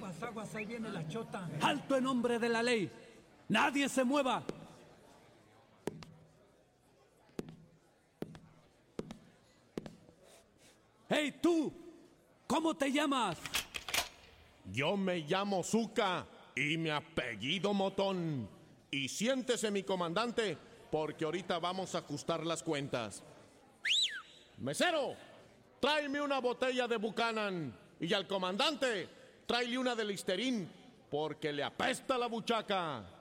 Aguas, ahí viene la chota. ¡Alto en nombre de la ley! ¡Nadie se mueva! ¡Hey, tú! ¿Cómo te llamas? Yo me llamo Zuka y mi apellido Motón. Y siéntese, mi comandante, porque ahorita vamos a ajustar las cuentas. Mesero, tráeme una botella de Buchanan. Y al comandante, tráele una de Listerine, porque le apesta la buchaca.